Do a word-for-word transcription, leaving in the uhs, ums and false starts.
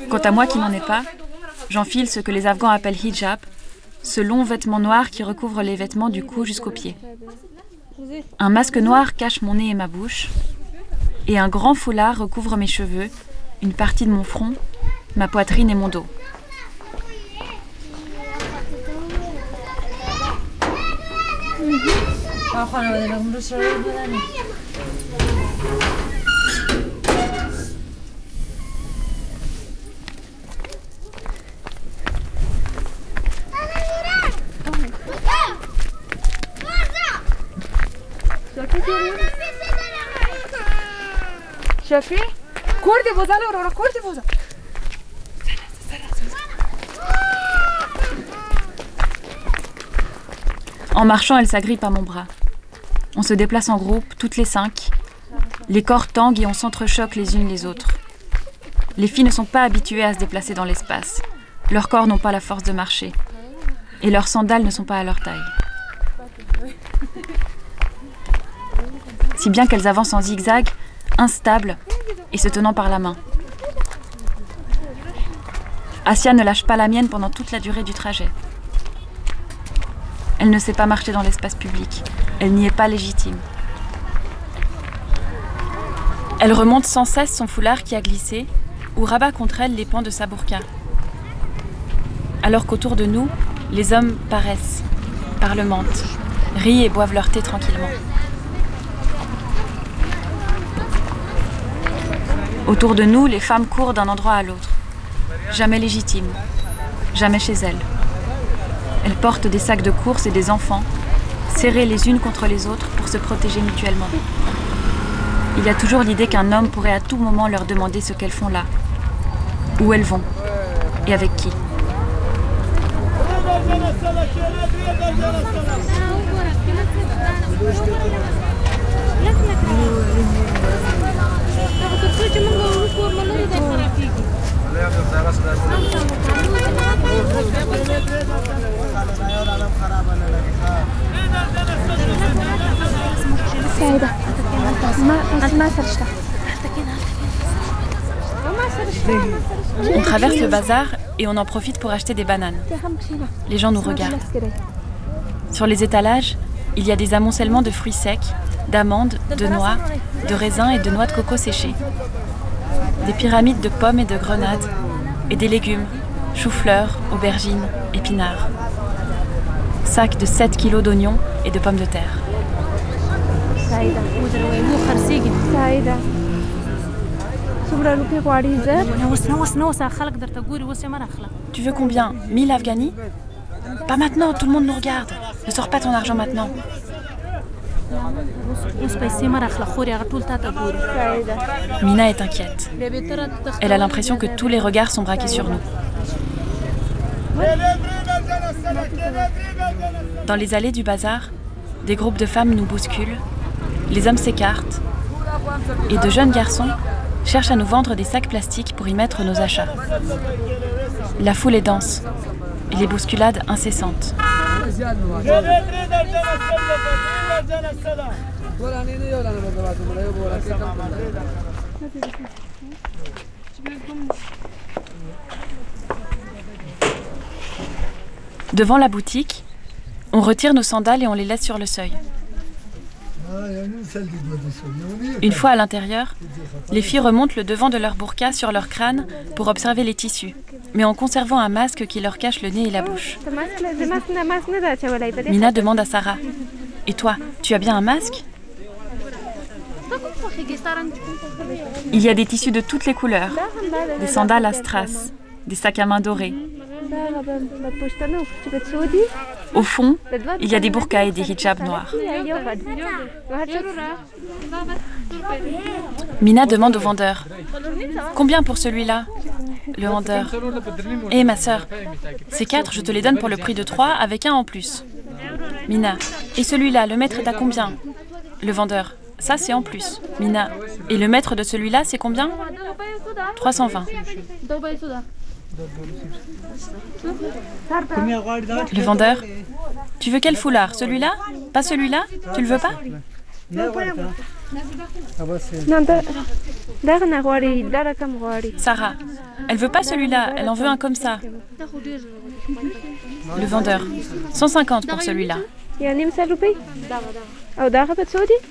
Quant à moi qui n'en ai pas, j'enfile ce que les Afghans appellent hijab, ce long vêtement noir qui recouvre les vêtements du cou jusqu'aux pieds. Un masque noir cache mon nez et ma bouche, et un grand foulard recouvre mes cheveux, une partie de mon front, ma poitrine et mon dos. شافي كردي بوزاله ولا كردي بوزا. En marchant, elle s'agrippe à mon bras. On se déplace en groupe, toutes les cinq. Les corps tanguent et on s'entrechoque les unes les autres. Les filles ne sont pas habituées à se déplacer dans l'espace. Leurs corps n'ont pas la force de marcher. Et leurs sandales ne sont pas à leur taille. Si bien qu'elles avancent en zigzag, instables et se tenant par la main. Asia ne lâche pas la mienne pendant toute la durée du trajet. Elle ne sait pas marcher dans l'espace public. Elle n'y est pas légitime. Elle remonte sans cesse son foulard qui a glissé ou rabat contre elle les pans de sa burqa. Alors qu'autour de nous, les hommes paraissent, parlementent, rient et boivent leur thé tranquillement. Autour de nous, les femmes courent d'un endroit à l'autre. Jamais légitimes, jamais chez elles. Elles portent des sacs de course et des enfants, serrés les unes contre les autres pour se protéger mutuellement. Il y a toujours l'idée qu'un homme pourrait à tout moment leur demander ce qu'elles font là, où elles vont et avec qui. On traverse le bazar et on en profite pour acheter des bananes. Les gens nous regardent. Sur les étalages, il y a des amoncellements de fruits secs, d'amandes, de noix, de raisins et de noix de coco séchées. Des pyramides de pommes et de grenades, et des légumes, choux-fleurs, aubergines, épinards. Sacs de sept kilos d'oignons et de pommes de terre. Tu veux combien? Mille afghani? Pas maintenant, tout le monde nous regarde. Ne sors pas ton argent maintenant. Mina est inquiète. Elle a l'impression que tous les regards sont braqués sur nous. Dans les allées du bazar, des groupes de femmes nous bousculent, les hommes s'écartent et de jeunes garçons cherchent à nous vendre des sacs plastiques pour y mettre nos achats. La foule est dense et les bousculades incessantes. Devant la boutique, on retire nos sandales et on les laisse sur le seuil. Une fois à l'intérieur, les filles remontent le devant de leur burqa sur leur crâne pour observer les tissus, mais en conservant un masque qui leur cache le nez et la bouche. Mina demande à Sarah: « Et toi, tu as bien un masque ?» Il y a des tissus de toutes les couleurs, des sandales à strass, des sacs à main dorés. Au fond, il y a des burqas et des hijabs noirs. Mina demande au vendeur: « Combien pour celui-là ?» Le vendeur: « Hé ma sœur, ces quatre, je te les donne pour le prix de trois avec un en plus. » Mina: « Et celui-là, le maître est à combien ?» Le vendeur: « Ça, c'est en plus. » Mina: « Et le maître de celui-là, c'est combien ?» trois cent vingt. Le vendeur: « Tu veux quel foulard? Celui-là? Pas celui-là? Tu le veux pas ?» Sarah, elle veut pas celui-là, elle en veut un comme ça. Le vendeur, cent cinquante pour celui-là.